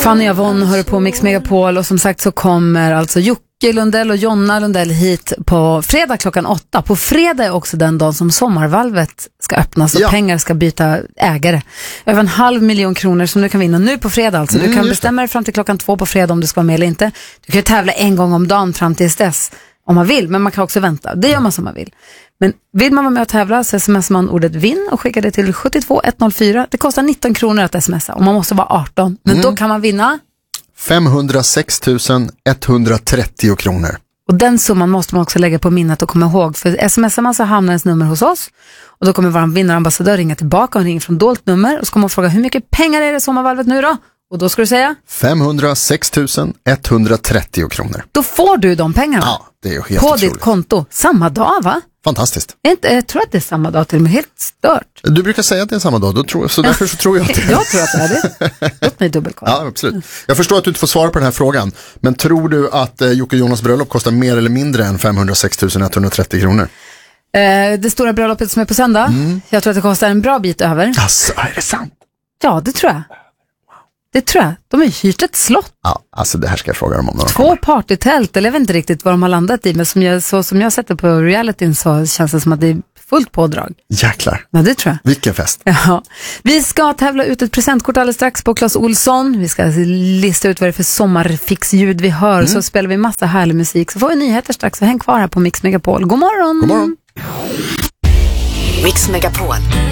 Fanny Avon hör på Mix Megapol och som sagt så kommer alltså Jocke Lundell och Jonna Lundell hit på fredag klockan 8. På fredag är också den dag som sommarvalvet ska öppnas och pengar ska byta ägare. Över 500 000 kronor som du kan vinna nu på fredag alltså. Du kan bestämma dig fram till klockan 2 på fredag om du ska vara med eller inte. Du kan ju tävla en gång om dagen fram till dess om man vill, men man kan också vänta. Det gör man som man vill. Men vill man vara med och tävla så smsar man ordet vinn och skickar det till 72104. Det kostar 19 kronor att smsa och man måste vara 18. Men då kan man vinna 506 130 kronor. Och den summan måste man också lägga på minnet och komma ihåg. För smsar man så hamnar ens nummer hos oss. Och då kommer vår vinnarambassadör ringa tillbaka och ringer från dolt nummer. Och så kommer man fråga hur mycket pengar är det sommarvalvet nu då? Och då ska du säga 506 130 kronor. Då får du de pengarna. Ja, det är ju helt på otroligt. Ditt konto. Samma dag va? Fantastiskt. Jag tror att det är samma dag till och med. Helt stört. Du brukar säga att det är samma dag, så därför så tror jag att det är. Jag tror att det är det. Låt mig dubbelkolla. Ja, absolut. Jag förstår att du inte får svara på den här frågan. Men tror du att Jocke Jonas bröllop kostar mer eller mindre än 506 130 kronor? Det stora bröllopet som är på söndag. Jag tror att det kostar en bra bit över. Alltså, är det sant? Ja, det tror jag. Det tror jag. De har ju hyrt ett slott. Ja, alltså det här ska jag fråga dem om. 2 partytält, eller jag vet inte riktigt vad de har landat i. Men som jag sett det på realityn så känns det som att det är fullt pådrag. Jäklar. Ja, det tror jag. Vilken fest. Ja. Vi ska tävla ut ett presentkort alldeles strax på Clas Ohlson. Vi ska lista ut vad det är för sommarfixljud vi hör. Så spelar vi massa härlig musik. Så får vi nyheter strax. Så häng kvar här på Mix Megapol. God morgon. God morgon. Mix Megapol.